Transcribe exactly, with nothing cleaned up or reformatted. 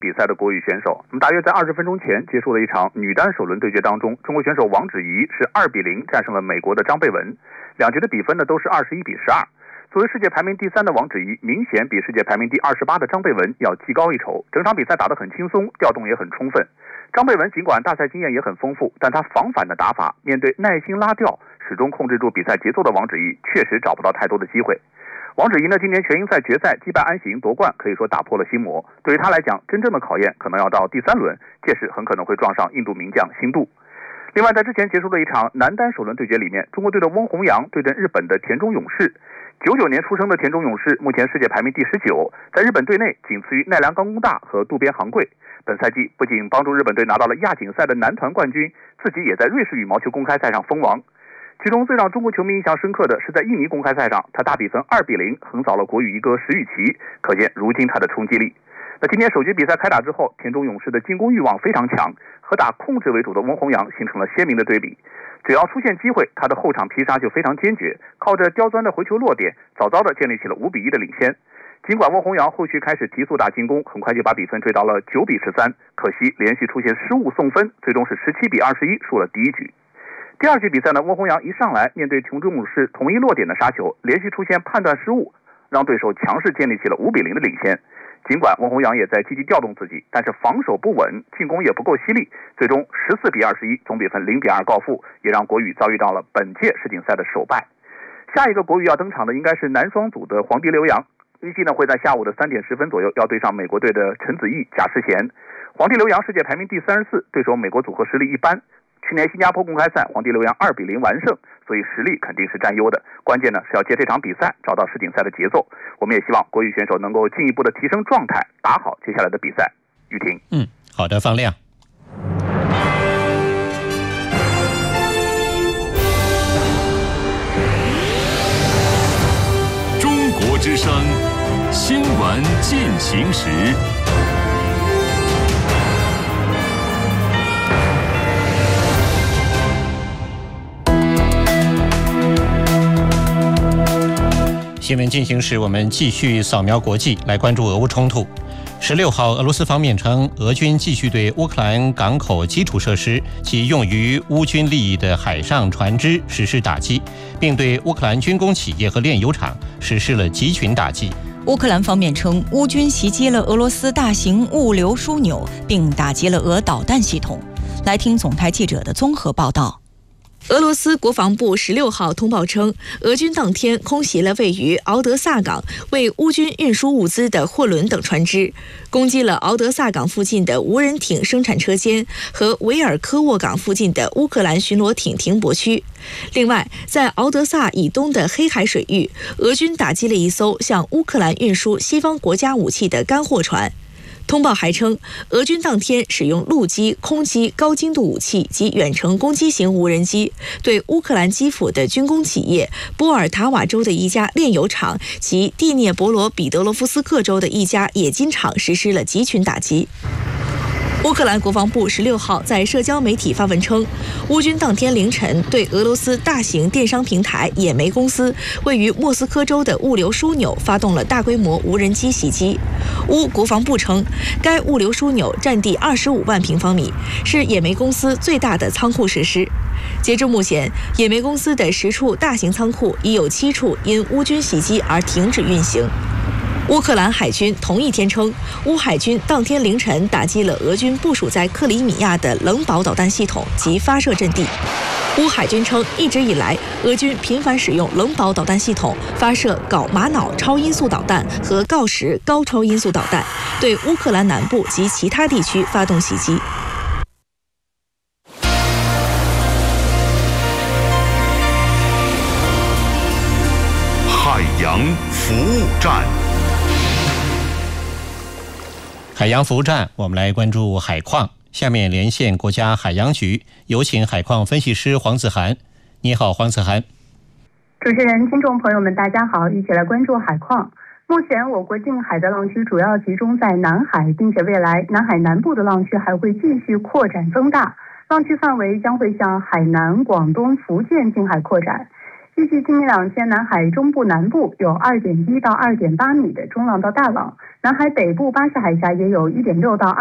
比赛的国羽选手。那么大约在二十分钟前结束了一场女单首轮对决当中，中国选手王芷怡是二比零战胜了美国的张贝文，两局的比分呢都是二十一比十二。作为世界排名第三的王芷怡，明显比世界排名第二十八的张贝文要技高一筹。整场比赛打得很轻松，调动也很充分。张贝文尽管大赛经验也很丰富，但他防反的打法，面对耐心拉调、始终控制住比赛节奏的王芷怡，确实找不到太多的机会。王芷怡呢，今年全英赛决赛击败安喜莹夺冠，可以说打破了心魔。对于他来讲，真正的考验可能要到第三轮，届时很可能会撞上印度名将辛杜。另外，在之前结束的一场男单首轮对决里面，中国队的翁宏阳对阵日本的田中勇士。九九年出生的田中勇士，目前世界排名第十九，在日本队内仅次于奈良冈功大和渡边航贵。本赛季不仅帮助日本队拿到了亚锦赛的男团冠军，自己也在瑞士羽毛球公开赛上封王。其中最让中国球迷印象深刻的是在印尼公开赛上，他大比分二比零横扫了国羽一哥石宇奇，可见如今他的冲击力。那今天首局比赛开打之后，田中勇士的进攻欲望非常强，和打控制为主的翁宏阳形成了鲜明的对比。只要出现机会，他的后场劈杀就非常坚决，靠着刁钻的回球落点，早早的建立起了五比一的领先。尽管翁宏阳后续开始提速打进攻，很快就把比分追到了九比十三，可惜连续出现失误送分，最终是十七比二十一输了第一局。第二局比赛呢，翁宏阳一上来面对田中勇士同一落点的杀球，连续出现判断失误，让对手强势建立起了五比零的领先。尽管翁宏阳也在积极调动自己，但是防守不稳，进攻也不够犀利，最终十四比二十一，总比分零比二告负，也让国羽遭遇到了本届世锦赛的首败。下一个国羽要登场的应该是男双组的黄帝刘洋，预计呢会在下午的三点十分左右要对上美国队的陈子毅、贾世贤。黄帝刘洋世界排名第三十四，对手美国组合实力一般。去年新加坡公开赛，黄帝刘洋二比零完胜，所以实力肯定是占优的。关键呢是要借这场比赛找到世锦赛的节奏。我们也希望国羽选手能够进一步的提升状态，打好接下来的比赛。雨婷， 嗯，好的，方亮。 中国之声新闻进行时。 新闻进行时，我们继续扫描国际，来关注俄乌冲突。十六号，俄罗斯方面称，俄军继续对乌克兰港口基础设施及用于乌军利益的海上船只实施打击，并对乌克兰军工企业和炼油厂实施了集群打击。 乌克兰方面称，乌军袭击了俄罗斯大型物流枢纽，并打击了俄导弹系统。来听总台记者的综合报道。 俄罗斯国防部十六号通报称，俄军当天空袭了位于敖德萨港为乌军运输物资的货轮等船只，攻击了敖德萨港附近的无人艇生产车间和维尔科沃港附近的乌克兰巡逻艇停泊区。另外，在敖德萨以东的黑海水域，俄军打击了一艘向乌克兰运输西方国家武器的干货船。通报还称，俄军当天使用陆基、空基、高精度武器及远程攻击型无人机，对乌克兰基辅的军工企业、波尔塔瓦州的一家炼油厂及蒂涅博罗彼得罗夫斯克州的一家冶金厂实施了集群打击。乌克兰国防部十六号在社交媒体发文称，乌军当天凌晨对俄罗斯大型电商平台野莓公司位于莫斯科州的物流枢纽发动了大规模无人机袭击。乌国防部称，该物流枢纽占地二十五万平方米，是野莓公司最大的仓库设施。截至目前，野莓公司的十处大型仓库已有七处因乌军袭击而停止运行。乌克兰海军同一天称，乌海军当天凌晨打击了俄军部署在克里米亚的冷堡导弹系统及发射阵地。乌海军称，一直以来，俄军频繁使用冷堡导弹系统发射镐玛瑙超音速导弹和锆石高超音速导弹，对乌克兰南部及其他地区发动袭击。 海洋服务站。 海洋服务站，我们来关注海况。下面连线国家海洋局，有请海况分析师黄子涵。你好，黄子涵。 主持人、听众朋友们，大家好，一起来关注海况。目前我国近海的浪区主要集中在南海，并且未来南海南部的浪区还会继续扩展增大，浪区范围将会向海南、广东、福建近海扩展。预预计今明两天南海中部南部有二点一到二点八米的中浪到大浪，南海北部巴士海峡也有一点六到